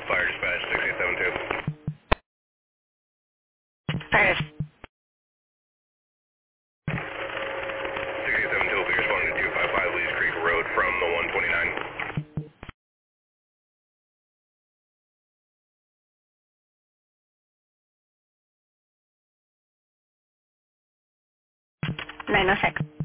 Fire dispatch 6872. Fire 6872 will be responding to 255 Lee's Creek Road from the 129. 906.